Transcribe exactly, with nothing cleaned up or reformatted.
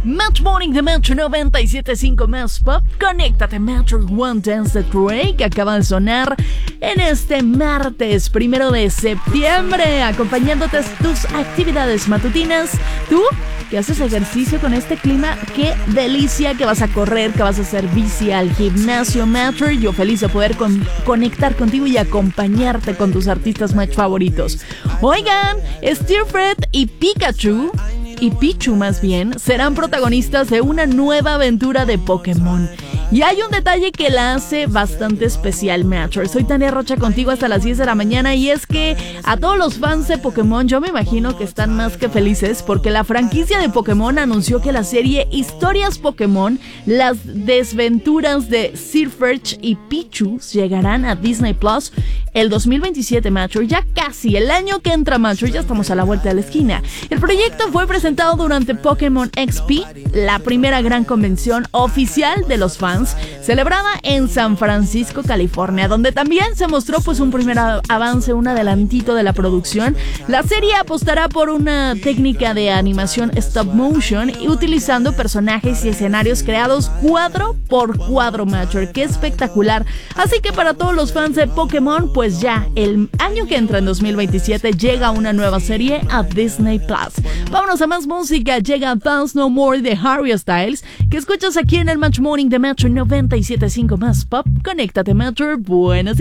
Match Morning de Metro noventa y siete punto cinco más Pop. Conéctate, Metro One Dance the Cray, que acaba de sonar en este martes primero de septiembre, acompañándote a tus actividades matutinas. Tú que haces ejercicio con este clima, qué delicia, que vas a correr, que vas a hacer bici al gimnasio, Metro. Yo feliz de poder con- conectar contigo y acompañarte con tus artistas Match favoritos. Oigan, Steelfred y Pikachu y Pichu más bien, serán protagonistas de una nueva aventura de Pokémon. Y hay un detalle que la hace bastante especial, Metro. Soy Tania Rocha contigo hasta las diez de la mañana, y es que a todos los fans de Pokémon yo me imagino que están más que felices porque la franquicia de Pokémon anunció que la serie Historias Pokémon, las desventuras de Steelfred y Pichu, llegarán a Disney Plus el dos mil veintisiete, Metro. Ya casi el año que entra, Metro, ya estamos a la vuelta de la esquina. El proyecto fue presentado durante Pokémon X P, la primera gran convención oficial de los fans, celebrada en San Francisco, California, donde también se mostró pues un primer avance, un adelantito de la producción. La serie apostará por una técnica de animación stop motion y utilizando personajes y escenarios creados cuadro por cuadro, Metro. ¡Qué espectacular! Así que para todos los fans de Pokémon, pues ya el año que entra, en dos mil veintisiete, llega una nueva serie a Disney Plus. Vámonos a más música. Llega Dance No More de Harry Styles, que escuchas aquí en el Match Morning de Metro noventa y siete punto cinco más Pop. Conéctate, Metro. Buenos días.